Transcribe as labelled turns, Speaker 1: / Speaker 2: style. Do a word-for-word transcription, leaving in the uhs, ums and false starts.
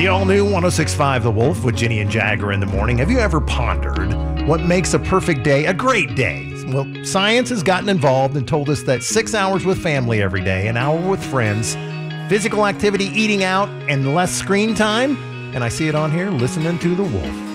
Speaker 1: The all-new one oh six point five The Wolf with Ginny and Jagger in the morning. Have you ever pondered what makes a perfect day a great day? Well, science has gotten involved and told us that six hours with family every day, an hour with friends, physical activity, eating out, and less screen time, and I see it on here, listening to The Wolf.